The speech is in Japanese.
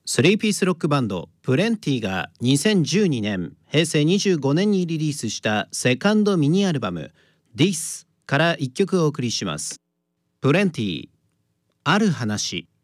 3ピースロックバンドプレンティが2012年平成25年にリリースしたセカンドミニアルバム This から1曲お送りします。プレンティ、ある話。